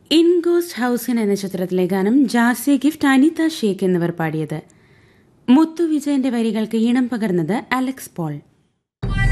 In ghost ഹൗസിൻ എന്ന ചിത്രത്തിലെ ഗാനം ജാസി ഗിഫ്റ്റ്, അനിത ഷേഖ് എന്നിവർ പാടിയത്. മുത്തു വിജയന്റെ വരികൾക്ക് ഈണം പകർന്നത് അലക്സ് പോൾ.